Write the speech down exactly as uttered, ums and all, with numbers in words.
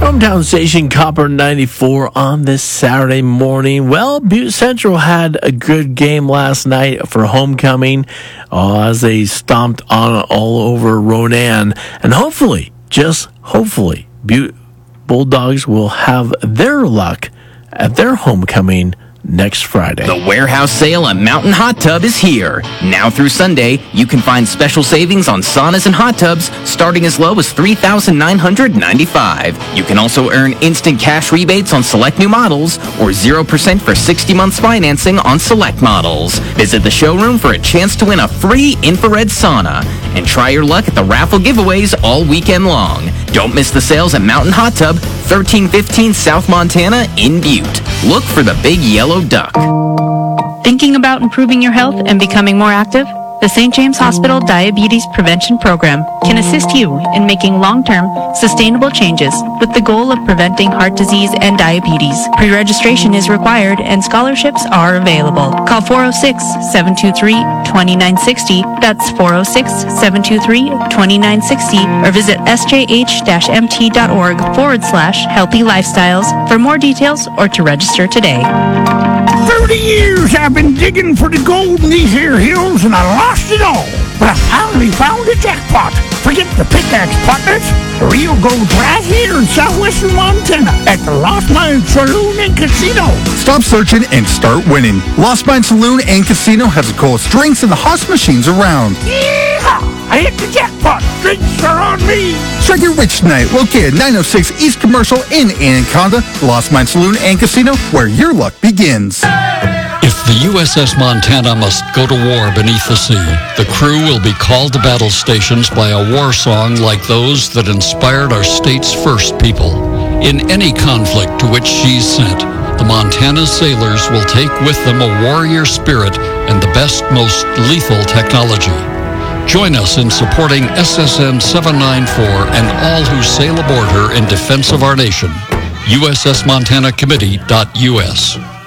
Hometown station Copper ninety-four on this Saturday morning. Well, Butte Central had a good game last night for homecoming uh, as they stomped on all over Ronan. And hopefully, just hopefully, Butte Bulldogs will have their luck at their homecoming next Friday. The warehouse sale at Mountain Hot Tub is here. Now through Sunday, you can find special savings on saunas and hot tubs starting as low as three thousand nine hundred ninety-five dollars. You can also earn instant cash rebates on select new models or zero percent for sixty months financing on select models. Visit the showroom for a chance to win a free infrared sauna and try your luck at the raffle giveaways all weekend long. Don't miss the sales at Mountain Hot Tub, thirteen fifteen South Montana in Butte. Look for the big yellow duck. Thinking about improving your health and becoming more active? The Saint James Hospital Diabetes Prevention Program can assist you in making long-term, sustainable changes with the goal of preventing heart disease and diabetes. Pre-registration is required and scholarships are available. Call four oh six, seven two three, two nine six oh, that's four oh six, seven two three, two nine six oh, or visit sjh-mt.org forward slash healthy lifestyles for more details or to register today. Thirty years I've been digging for the gold in these here hills, and I lost it all. But I finally found a jackpot. Forget the pickaxe partners. The real gold's right here in southwestern Montana at the Lost Mine Saloon and Casino. Stop searching and start winning. Lost Mine Saloon and Casino has the coolest drinks and the hottest machines around. Yeehaw! I hit the jackpot. Drinks are on me. Strike it rich tonight. Located nine oh six East Commercial in Anaconda. Lost Mine Saloon and Casino, where your luck begins. If the U S S Montana must go to war beneath the sea, the crew will be called to battle stations by a war song like those that inspired our state's first people. In any conflict to which she's sent, the Montana sailors will take with them a warrior spirit and the best, most lethal technology. Join us in supporting S S N seven ninety-four and all who sail aboard her in defense of our nation. U S S Montana Committee dot U S